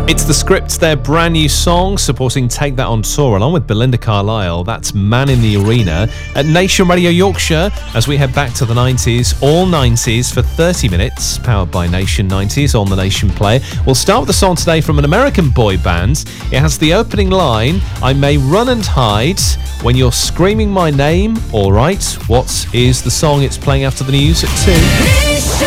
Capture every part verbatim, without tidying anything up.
It's The Script, their brand new song supporting Take That on Tour, along with Belinda Carlisle. That's Man in the Arena at Nation Radio Yorkshire as we head back to the nineties, all nineties for thirty minutes, powered by Nation nineties on the Nation Player. We'll start with a song today from an American boy band. It has the opening line, I may run and hide when you're screaming my name. All right, what is the song? It's playing after the news at two.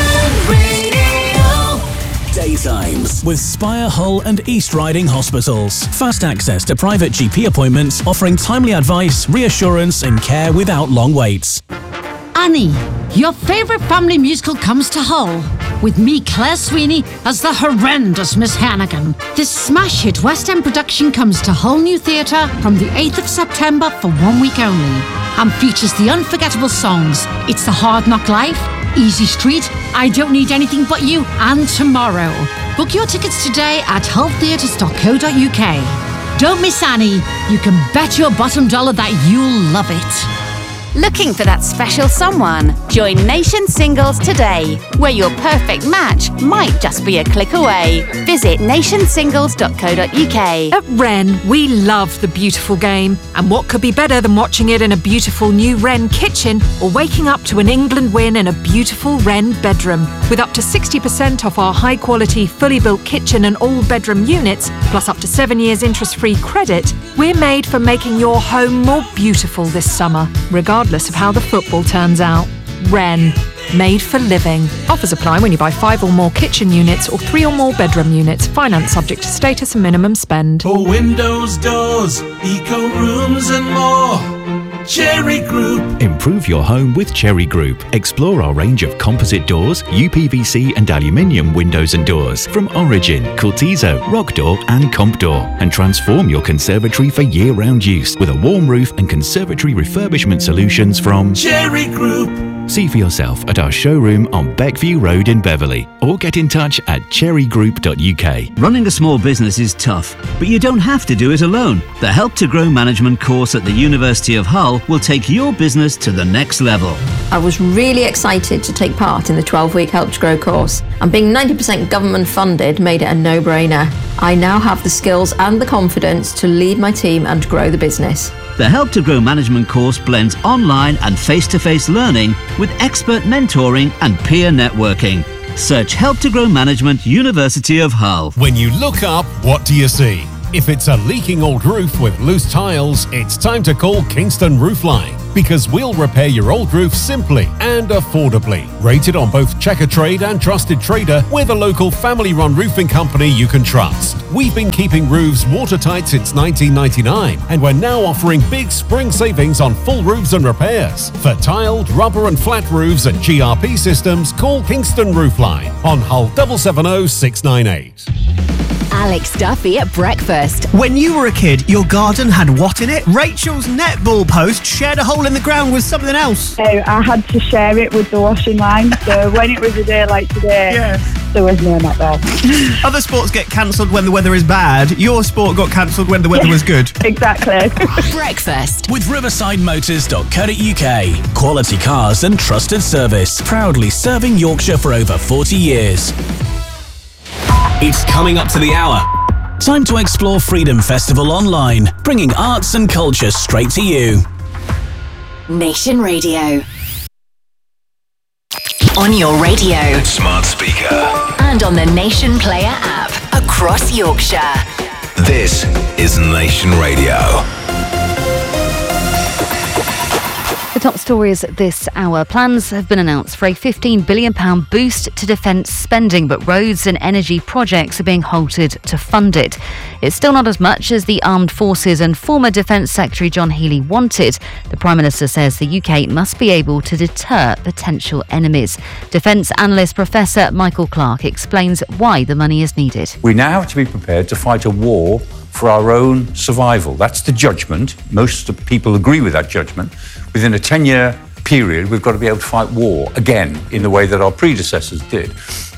Daytimes with Spire, Hull and East Riding Hospitals. Fast access to private G P appointments, offering timely advice, reassurance and care without long waits. Annie, your favourite family musical comes to Hull, with me, Claire Sweeney, as the horrendous Miss Hannigan. This smash hit West End production comes to Hull New Theatre from the eighth of September for one week only, and features the unforgettable songs It's the Hard Knock Life, Easy Street, I Don't Need Anything But You, and Tomorrow. Book your tickets today at hull theatres dot co dot uk. Don't miss Annie. You can bet your bottom dollar that you'll love it. Looking for that special someone? Join Nation Singles today, where your perfect match might just be a click away. Visit nation singles dot co dot uk. At Wren, we love the beautiful game. And what could be better than watching it in a beautiful new Wren kitchen or waking up to an England win in a beautiful Wren bedroom? With up to sixty percent off our high-quality, fully built kitchen and all-bedroom units, plus up to seven years interest-free credit, we're made for making your home more beautiful this summer, regardless of how the football turns out. Wren, made for living. Offers apply when you buy five or more kitchen units or three or more bedroom units. Finance subject to status and minimum spend. For windows, doors, eco rooms and more, Cherry Group. Improve your home with Cherry Group. Explore our range of composite doors, U P V C and aluminium windows and doors from Origin, Cultizo, Rock Door and Comp Door, and transform your conservatory for year-round use with a warm roof and conservatory refurbishment solutions from Cherry Group. See for yourself at our showroom on Beckview Road in Beverley, or get in touch at cherry group dot u k. Running a small business is tough, but you don't have to do it alone. The Help to Grow Management course at the University of Hull will take your business to the next level. I was really excited to take part in the twelve-week Help to Grow course, and being ninety percent government funded made it a no-brainer. I now have the skills and the confidence to lead my team and grow the business. The Help to Grow Management course blends online and face-to-face learning with expert mentoring and peer networking. Search Help to Grow Management, University of Hull. When you look up, what do you see? If it's a leaking old roof with loose tiles, it's time to call Kingston Roofline, because we'll repair your old roof simply and affordably. Rated on both Checkatrade and Trusted Trader, we're the local family-run roofing company you can trust. We've been keeping roofs watertight since nineteen ninety-nine, and we're now offering big spring savings on full roofs and repairs. For tiled, rubber and flat roofs and G R P systems, call Kingston Roofline on Hull seven seven zero six nine eight. Alex Duffy at breakfast. When you were a kid, your garden had what in it? Rachel's netball post shared a hole in the ground with something else. So I had to share it with the washing line. So when it was a day like today, yeah. there was no netball. Other sports get cancelled when the weather is bad. Your sport got cancelled when the weather was good. Exactly. Breakfast with riverside motors dot co dot u k. Quality cars and trusted service. Proudly serving Yorkshire for over forty years. It's coming up to the hour. Time to explore Freedom Festival online, bringing arts and culture straight to you. Nation Radio. On your radio, smart speaker, and on the Nation Player app across Yorkshire. This is Nation Radio. The top stories this hour. Plans have been announced for a fifteen billion pounds boost to defence spending, but roads and energy projects are being halted to fund it. It's still not as much as the Armed Forces and former Defence Secretary John Healey wanted. The Prime Minister says the U K must be able to deter potential enemies. Defence analyst Professor Michael Clark explains why the money is needed. We now have to be prepared to fight a war for our own survival. That's the judgment. Most people agree with that judgment. Within a ten-year period, we've got to be able to fight war again in the way that our predecessors did.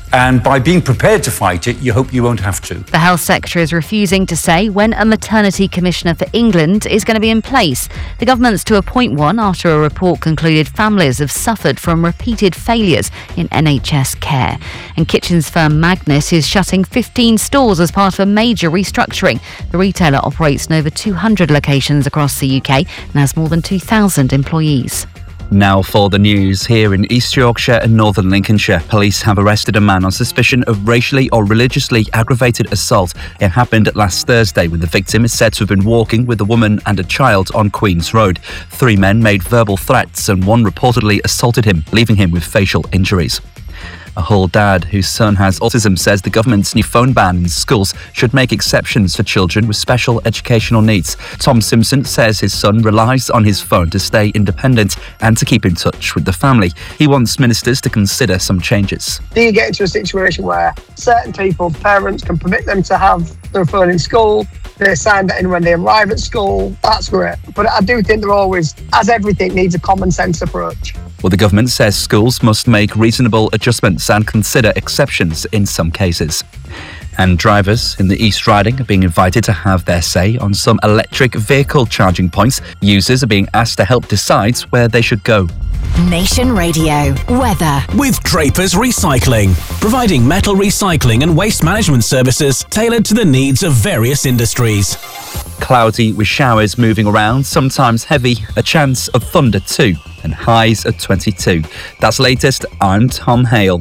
And by being prepared to fight it, you hope you won't have to. The Health Secretary is refusing to say when a maternity commissioner for England is going to be in place. The government's to appoint one after a report concluded families have suffered from repeated failures in N H S care. And kitchens firm Magnus is shutting fifteen stores as part of a major restructuring. The retailer operates in over two hundred locations across the U K and has more than two thousand employees. Now for the news. Here in East Yorkshire and Northern Lincolnshire, police have arrested a man on suspicion of racially or religiously aggravated assault. It happened last Thursday when the victim is said to have been walking with a woman and a child on Queen's Road. Three men made verbal threats and one reportedly assaulted him, leaving him with facial injuries. A Hull dad whose son has autism says the government's new phone ban in schools should make exceptions for children with special educational needs. Tom Simpson says his son relies on his phone to stay independent and to keep in touch with the family. He wants ministers to consider some changes. Do you get into a situation where certain people, parents, can permit them to have their phone in school? They sign that in when they arrive at school. That's great. But I do think there always, as everything, needs a common sense approach. Well, the government says schools must make reasonable adjustments and consider exceptions in some cases. And drivers in the East Riding are being invited to have their say on some electric vehicle charging points. Users are being asked to help decide where they should go. Nation Radio weather with Draper's Recycling, providing metal recycling and waste management services tailored to the needs of various industries. Cloudy with showers moving around, sometimes heavy, a chance of thunder too, and highs at twenty-two. That's latest. I'm Tom Hale.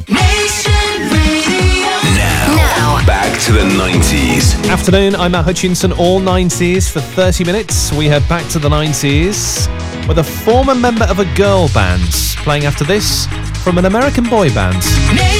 Now, back to the nineties. Afternoon, I'm Matt Hutchinson, all nineties for thirty minutes. We head back to the nineties with a former member of a girl band playing after this from an American boy band.